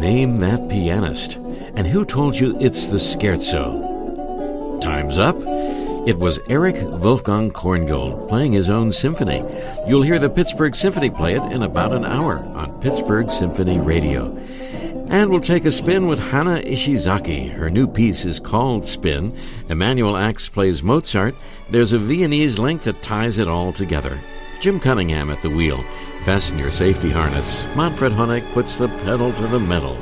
Name that pianist. And who told you it's the Scherzo? Time's up. It was Eric Wolfgang Korngold playing his own symphony. You'll hear the Pittsburgh Symphony play it in about an hour on Pittsburgh Symphony Radio. And we'll take a spin with Hana Ishizaki. Her new piece is called Spin. Emanuel Ax plays Mozart. There's a Viennese link that ties it all together. Jim Cunningham at the wheel. Fasten your safety harness. Manfred Honeck puts the pedal to the metal.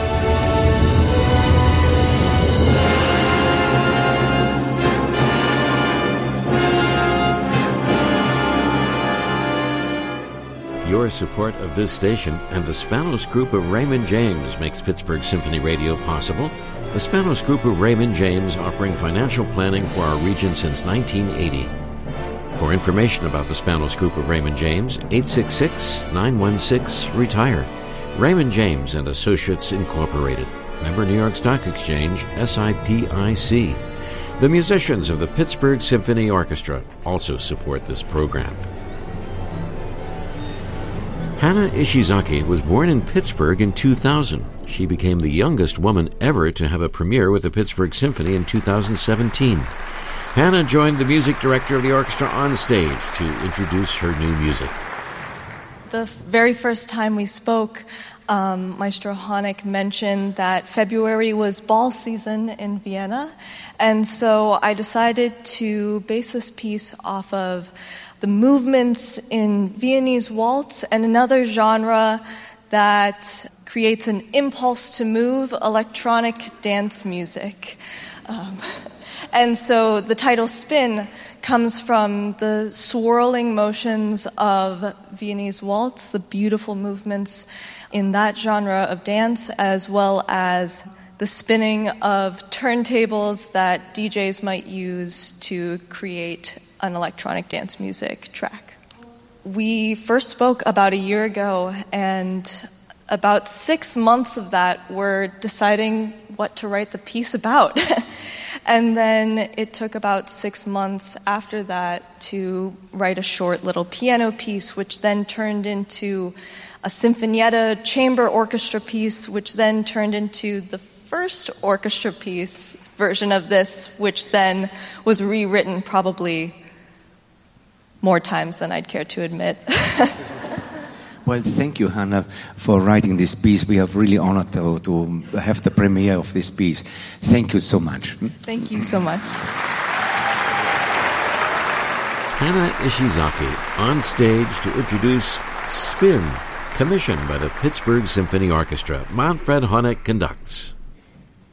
Your support of this station and the Spanos Group of Raymond James makes Pittsburgh Symphony Radio possible. The Spanos Group of Raymond James offering financial planning for our region since 1980. For information about the Spanos Group of Raymond James, 866-916-RETIRE. Raymond James and Associates Incorporated. Member New York Stock Exchange, SIPIC. The musicians of the Pittsburgh Symphony Orchestra also support this program. Hana Ishizaki was born in Pittsburgh in 2000. She became the youngest woman ever to have a premiere with the Pittsburgh Symphony in 2017. Hana joined the music director of the orchestra on stage to introduce her new music. The very first time we spoke, Maestro Honeck mentioned that February was ball season in Vienna, and so I decided to base this piece off of the movements in Viennese waltz and another genre that creates an impulse to move, electronic dance music. And so the title Spin comes from the swirling motions of Viennese waltz, the beautiful movements in that genre of dance, as well as the spinning of turntables that DJs might use to create an electronic dance music track. We first spoke about a year ago, and about 6 months of that were deciding what to write the piece about. And then it took about 6 months after that to write a short little piano piece, which then turned into a sinfonietta chamber orchestra piece, which then turned into the first orchestra piece version of this, which then was rewritten probably more times than I'd care to admit. Well, thank you, Hana, for writing this piece. We are really honored to have the premiere of this piece. Thank you so much. Thank you so much. Hana Ishizaki on stage to introduce Spin, commissioned by the Pittsburgh Symphony Orchestra. Manfred Honeck conducts.